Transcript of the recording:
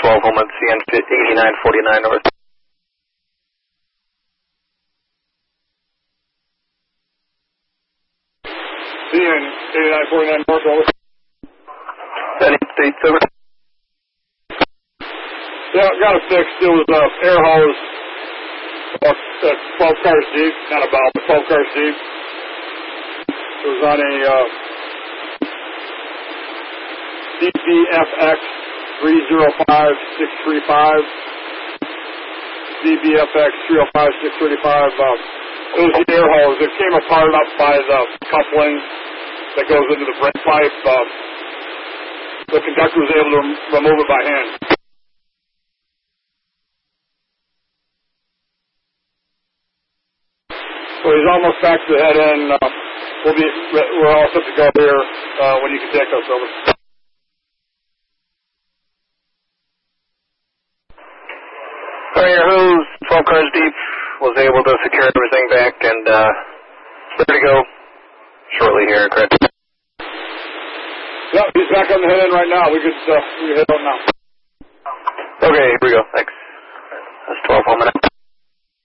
12 home on CN 8949 north. CN 8949 north, over. Any states over? Yeah, got it fixed. It was air hose, about 12 cars deep, not about, but 12 cars deep. It was on a DBFX 305635. DBFX 305635. It was the air hose. It came apart up by the coupling that goes into the brake pipe. The conductor was able to remove it by hand. So he's almost back to the head end. We're all set to go here when you can take us over. Your hose, 12 cars deep, was able to secure everything back and ready to go shortly here, correct? Yep, he's back on the head end right now. We could head on now. Okay, here we go. Thanks. That's 12 home and